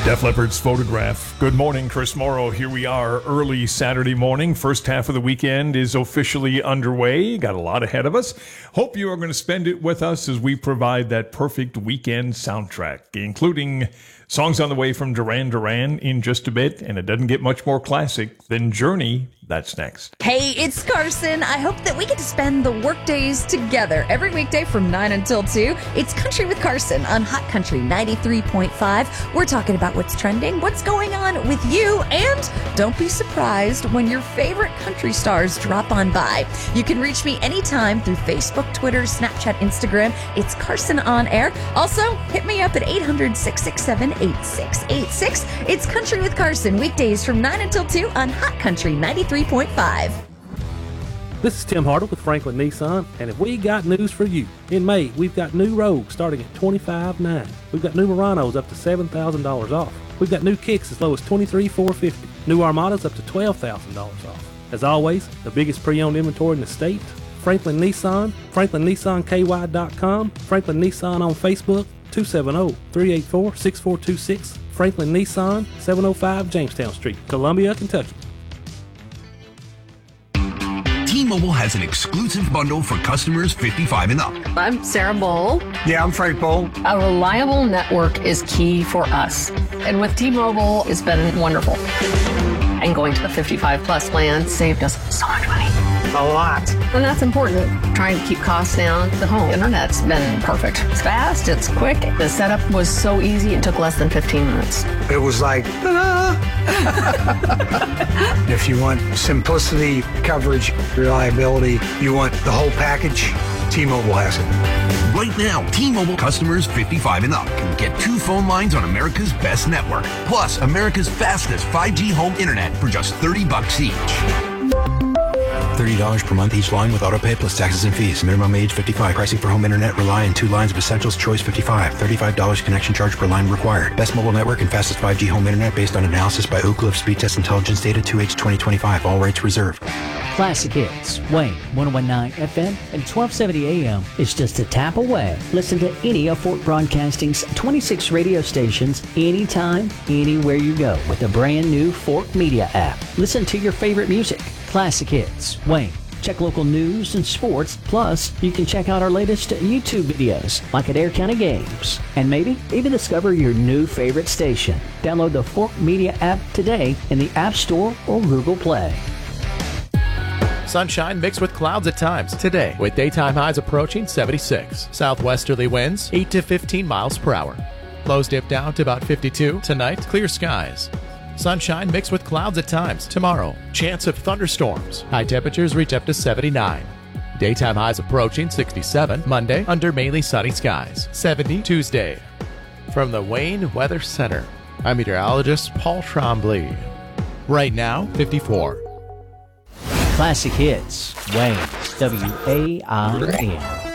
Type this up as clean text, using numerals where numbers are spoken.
Def Leppard's Photograph. Good morning, Chris Morrow. Here we are early Saturday morning. First half of the weekend is officially underway. Got a lot ahead of us. Hope you are going to spend it with us as we provide that perfect weekend soundtrack, including songs on the way from Duran Duran in just a bit, and it doesn't get much more classic than Journey. That's next. Hey, it's Carson. I hope that we get to spend the work days together every weekday from 9 until 2. It's Country with Carson on Hot Country 93.5. We're talking about what's trending, what's going on with you, and don't be surprised when your favorite country stars drop on by. You can reach me anytime through Facebook, Twitter, Snapchat, Instagram. It's Carson On Air. Also, hit me up at 800-667-8686. It's Country with Carson, weekdays from 9 until 2 on Hot Country 93.5. This is Tim Hartle with Franklin Nissan, and if we got news for you, in May, we've got new Rogues starting at $25,900. We've got new Muranos up to $7,000 off. We've got new Kicks as low as $23,450. New Armadas up to $12,000 off. As always, the biggest pre-owned inventory in the state, Franklin Nissan, FranklinNissanKY.com, Franklin Nissan on Facebook, 270-384-6426, Franklin Nissan, 705 Jamestown Street, Columbia, Kentucky. T-Mobile has an exclusive bundle for customers 55 and up. I'm Sarah Bowl. Yeah, I'm Frank Bowl. A reliable network is key for us. And with T-Mobile, it's been wonderful. And going to the 55 plus plan saved us so much money. A lot. And that's important. Trying to keep costs down. The home internet's been perfect. It's fast, it's quick. The setup was so easy, it took less than 15 minutes. It was like, ta-da! If you want simplicity, coverage, reliability, you want the whole package, T-Mobile has it. Right now, T-Mobile customers 55 and up can get 2 phone lines on America's best network, plus America's fastest 5G home internet for just $30 each. $30 per month each line with autopay plus taxes and fees. Minimum age 55. Pricing for home internet rely on 2 lines of Essentials Choice 55. $35 connection charge per line required. Best mobile network and fastest 5G home internet based on analysis by Oak Cliff Speed Test Intelligence Data 2H 2025. All rates reserved. Classic Hits, Wayne, 101.9 FM and 1270 AM is just a tap away. Listen to any of Fort Broadcasting's 26 radio stations anytime, anywhere you go with the brand new Fort Media app. Listen to your favorite music. Classic Hits, Wayne. Check local news and sports. Plus, you can check out our latest YouTube videos, like at Air County Games. And maybe even discover your new favorite station. Download the Fort Media app today in the App Store or Google Play. Sunshine mixed with clouds at times today, with daytime highs approaching 76. Southwesterly winds 8 to 15 miles per hour. Lows dip down to about 52. Tonight, clear skies. Sunshine mixed with clouds at times. Tomorrow, chance of thunderstorms. High temperatures reach up to 79. Daytime highs approaching 67. Monday, under mainly sunny skies. 70 Tuesday. From the Wayne Weather Center, I'm meteorologist Paul Trombley. Right now, 54. Classic Hits, Wayne, WAIN.